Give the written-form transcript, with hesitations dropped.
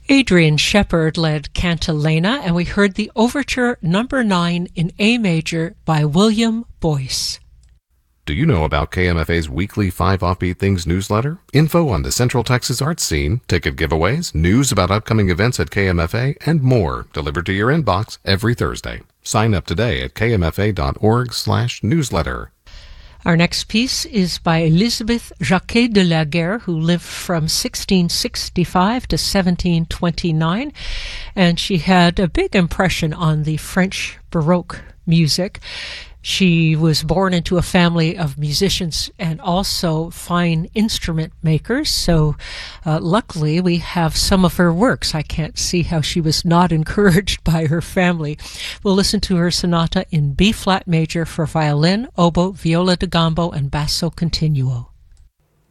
Adrian Shepard led Cantilena, and we heard the Overture Number 9 in A major by William Boyce. Do you know about KMFA's weekly 5 Offbeat Things newsletter? Info on the Central Texas arts scene, ticket giveaways, news about upcoming events at KMFA, and more delivered to your inbox every Thursday. Sign up today at kmfa.org/newsletter. Our next piece is by Elizabeth Jacquet de la Guerre, who lived from 1665 to 1729, and she had a big impression on the French Baroque music. She was born into a family of musicians and also fine instrument makers, so luckily we have some of her works. I can't see how she was not encouraged by her family. We'll listen to her sonata in B-flat major for violin, oboe, viola da gamba, and basso continuo.